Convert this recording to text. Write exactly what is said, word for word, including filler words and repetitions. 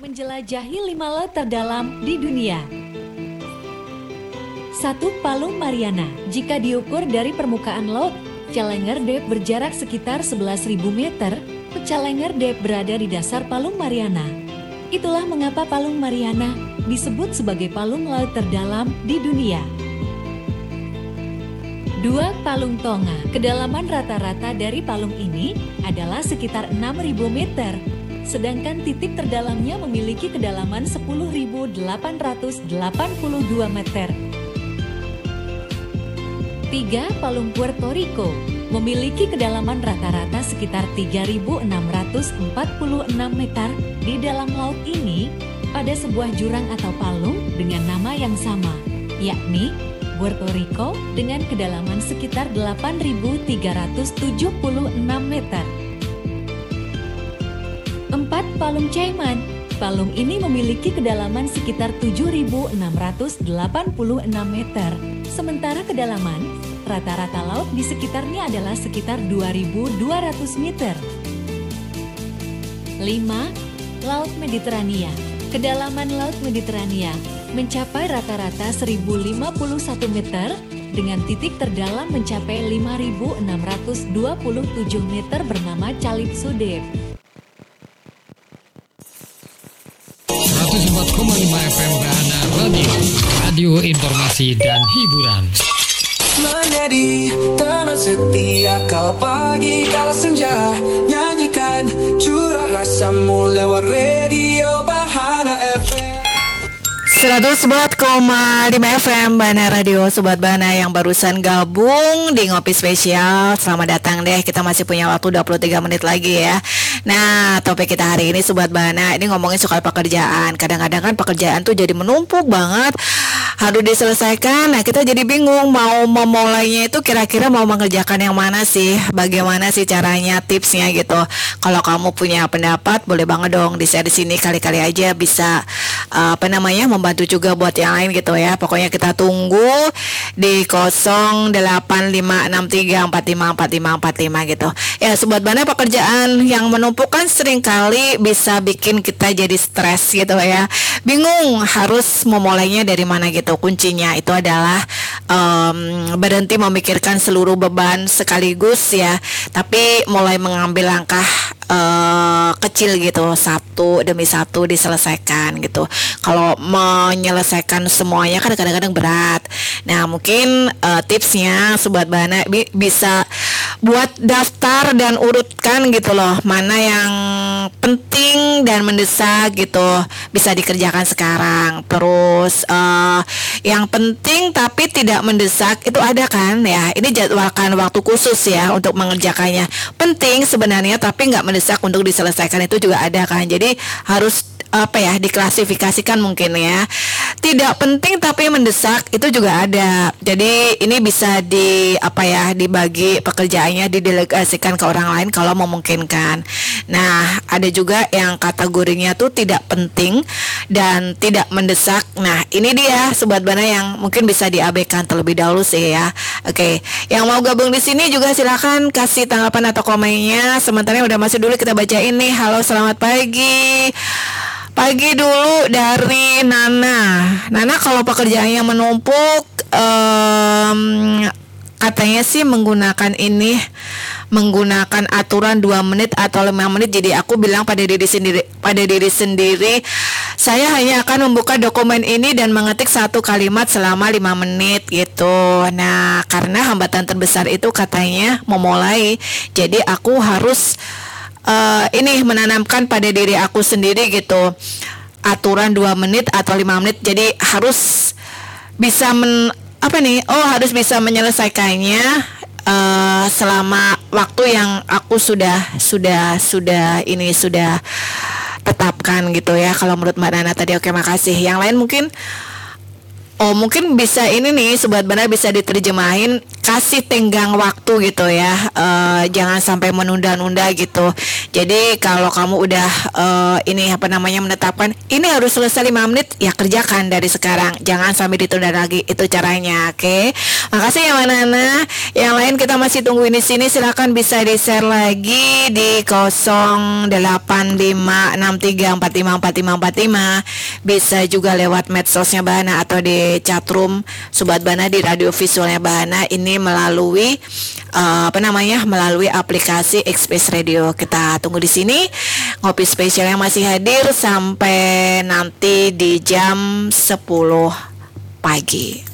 Menjelajahi lima laut terdalam di dunia. Satu. Palung Mariana. Jika diukur dari permukaan laut, Challenger Deep berjarak sekitar sebelas ribu meter. Challenger Deep berada di dasar Palung Mariana. Itulah mengapa Palung Mariana disebut sebagai palung laut terdalam di dunia. Dua. Palung Tonga. Kedalaman rata-rata dari palung ini adalah sekitar enam ribu meter. Sedangkan titik terdalamnya memiliki kedalaman sepuluh ribu delapan ratus delapan puluh dua meter. Tiga. Palung Puerto Rico memiliki kedalaman rata-rata sekitar tiga ribu enam ratus empat puluh enam meter. Di dalam laut ini ada sebuah jurang atau palung dengan nama yang sama, yakni Puerto Rico dengan kedalaman sekitar delapan ribu tiga ratus tujuh puluh enam meter. Empat. Palung Cayman. Palung ini memiliki kedalaman sekitar tujuh ribu enam ratus delapan puluh enam meter. Sementara kedalaman rata-rata laut di sekitarnya adalah sekitar dua ribu dua ratus meter. Lima. Laut Mediterania. Kedalaman Laut Mediterania mencapai rata-rata seribu lima puluh satu meter dengan titik terdalam mencapai lima ribu enam ratus dua puluh tujuh meter bernama Calypso Deep. seratus empat koma lima F M Bahana Radio, radio informasi dan hiburan. Menjadi teman setia kau pagi kala senja, nyanyikan curah rasamu lewat radio Bahana F M. seratus empat koma lima F M Bahana Radio. Sobat Bahana yang barusan gabung di Ngopi Spesial, selamat datang deh. Kita masih punya waktu dua puluh tiga menit lagi ya. Nah, topik kita hari ini Sobat Bahana, ini ngomongin soal pekerjaan. Kadang-kadang kan pekerjaan tuh jadi menumpuk banget, harus diselesaikan. Nah, kita jadi bingung mau memulainya itu kira-kira mau mengerjakan yang mana sih, bagaimana sih caranya, tipsnya gitu. Kalau kamu punya pendapat, boleh banget dong di-share di sini, kali-kali aja bisa uh, apa namanya membantu juga buat yang lain gitu ya. Pokoknya kita tunggu di nol delapan lima enam tiga empat lima empat lima empat lima gitu. Ya, Sobat Bahana, pekerjaan yang menumpuk kan seringkali bisa bikin kita jadi stres gitu ya. Bingung harus memulainya dari mana gitu. Kuncinya itu adalah um, berhenti memikirkan seluruh beban sekaligus ya, tapi mulai mengambil langkah uh, kecil gitu, satu demi satu diselesaikan gitu. Kalau menyelesaikan semuanya kan kadang-kadang berat. Nah, mungkin uh, tipsnya Sobat Bahana bi- bisa buat daftar dan urutkan gitu loh, mana yang penting dan mendesak gitu bisa dikerjakan sekarang. Terus uh, yang penting tapi tidak mendesak itu ada kan ya. Ini jadwalkan waktu khusus ya untuk mengerjakannya. Penting sebenarnya tapi nggak mendesak untuk diselesaikan itu juga ada kan. Jadi harus apa ya, diklasifikasikan mungkin ya. Tidak penting tapi mendesak itu juga ada. Jadi ini bisa di apa ya, dibagi pekerjaannya, didelegasikan ke orang lain kalau memungkinkan. Nah, ada juga yang kategorinya tuh tidak penting dan tidak mendesak. Nah, ini dia Sobat Bahana yang mungkin bisa diabaikan terlebih dahulu sih ya. Oke, yang mau gabung di sini juga silakan kasih tanggapan atau komennya. Sementara udah masuk dulu kita baca ini. Halo, selamat pagi. Pagi dulu dari Nana. Nana, kalau pekerjaannya menumpuk, um, katanya sih menggunakan ini, menggunakan aturan dua menit atau lima menit. Jadi aku bilang pada diri sendiri, pada diri sendiri, saya hanya akan membuka dokumen ini dan mengetik satu kalimat selama lima menit gitu. Nah, karena hambatan terbesar itu katanya memulai. Jadi aku harus Uh, ini menanamkan pada diri aku sendiri gitu, aturan dua menit atau lima menit. Jadi harus bisa men, apa nih oh harus bisa menyelesaikannya uh, selama waktu yang aku sudah sudah sudah ini sudah tetapkan gitu ya. Kalau menurut Mbak Nana tadi, oke, makasih. Yang lain mungkin Oh mungkin bisa ini nih Sobat Bahana, bisa diterjemahin kasih tenggang waktu gitu ya, uh, jangan sampai menunda-nunda gitu. Jadi kalau kamu udah uh, ini apa namanya menetapkan ini harus selesai lima menit, ya kerjakan dari sekarang, jangan sampai ditunda lagi. Itu caranya. Oke, okay? Makasih ya Manana. Yang lain kita masih tungguin di sini, silakan bisa di share lagi di nol delapan lima enam tiga empat lima empat lima empat lima. Bisa juga lewat medsosnya Bahana atau di chatroom Sobat Bahana di radio visualnya Bahana. Ini melalui uh, apa namanya melalui aplikasi Express Radio. Kita tunggu di sini. Ngopi spesial yang masih hadir sampai nanti di jam sepuluh pagi.